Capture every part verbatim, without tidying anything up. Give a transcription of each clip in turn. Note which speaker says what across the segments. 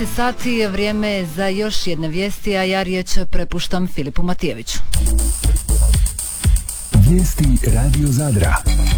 Speaker 1: Sati je vrijeme za još jedne vijesti, a ja riječ prepuštam Filipu Matijeviću.
Speaker 2: Vijesti Radio Zadra.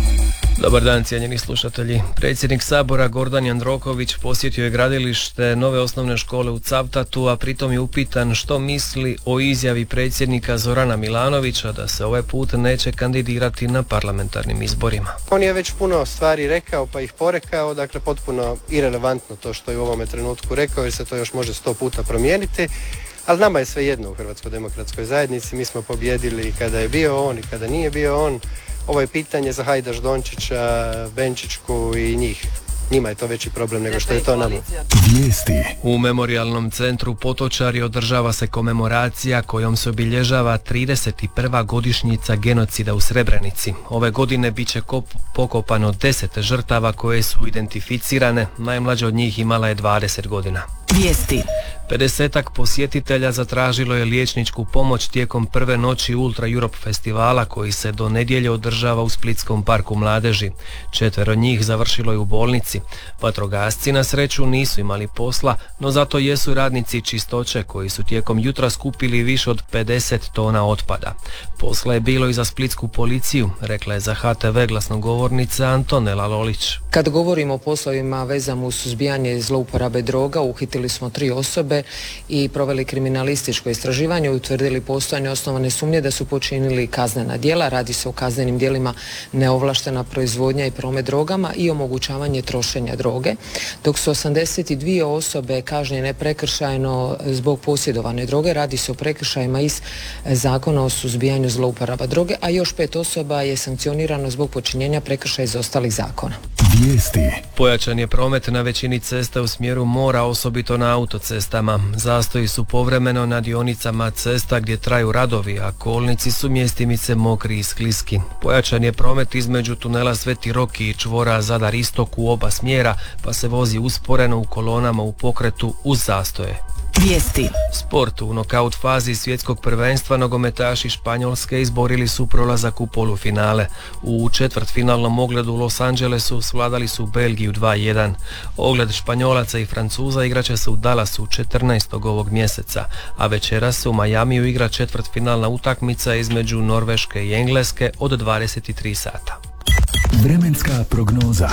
Speaker 3: Dobar dan, cijenjeni slušatelji. Predsjednik Sabora Gordan Jandroković posjetio je gradilište nove osnovne škole u Cavtatu, a pritom je upitan što misli o izjavi predsjednika Zorana Milanovića da se ovaj put neće kandidirati na parlamentarnim izborima.
Speaker 4: On je već puno stvari rekao pa ih porekao, dakle potpuno irelevantno to što je u ovome trenutku rekao, jer se to još može sto puta promijeniti. Ali nama je sve jedno u Hrvatskoj demokratskoj zajednici, mi smo pobjedili kada je bio on i kada nije bio on. Ovo je pitanje za Hajdaš Dončića, Benčićku i njih. Njima je to veći problem nego što je to nama.
Speaker 2: Vijesti.
Speaker 3: U memorijalnom centru Potočari održava se komemoracija kojom se obilježava trideset prva godišnjica genocida u Srebrenici. Ove godine bit će kop- pokopano deset žrtava koje su identificirane, najmlađa od njih imala je dvadeset godina.
Speaker 1: Vijesti.
Speaker 3: pedesetak posjetitelja zatražilo je liječničku pomoć tijekom prve noći Ultra Europe festivala koji se do nedjelje održava u Splitskom parku mladeži. Četvero njih završilo je u bolnici. Vatrogasci na sreću nisu imali posla, no zato jesu radnici čistoće koji su tijekom jutra skupili više od pedeset tona otpada. Posla je bilo i za splitsku policiju, rekla je za H T V glasnogovornica Antonela Lolić.
Speaker 5: Kad govorimo o poslovima vezano uz suzbijanje zlouporabe droga, uhitili smo tri osobe i proveli kriminalističko istraživanje, utvrdili postojanje osnovane sumnje da su počinili kaznena djela. Radi se o kaznenim djelima neovlaštena proizvodnja i promet drogama i omogućavanje trošenja droge, dok su osamdeset dvije osobe kažnjene prekršajno zbog posjedovane droge. Radi se o prekršajima iz Zakona o suzbijanju zlouporaba droge, a još pet osoba je sankcionirano zbog počinjenja prekršaja iz ostalih zakona.
Speaker 2: Vijesti.
Speaker 3: Pojačan je promet na većini cesta u smjeru mora, osobito na autocestama. Zastoji su povremeno na dionicama cesta gdje traju radovi, a kolnici su mjestimice mokri i skliski. Pojačan je promet između tunela Sveti Rok i čvora Zadar Istok u oba smjera, pa se vozi usporeno u kolonama u pokretu uz zastoje.
Speaker 1: Vijesti.
Speaker 3: Sport. U nokaut fazi svjetskog prvenstva nogometaši Španjolske izborili su prolazak u polufinale. U četvrtfinalnom ogledu u Los Angelesu svladali su Belgiju dva jedan. Ogled Španjolaca i Francuza igraće se u Dallasu četrnaestog ovog mjeseca, a večeras se u Majamiju igra četvrtfinalna utakmica između Norveške i Engleske od dvadeset tri sata.
Speaker 2: Vremenska prognoza.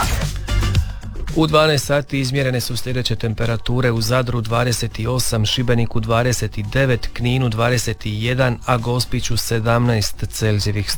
Speaker 3: U dvanaest sati izmjerene su sljedeće temperature: u Zadru dvadeset osam, Šibeniku dvadeset devet, Kninu dvadeset jedan, a Gospiću sedamnaest celzijevih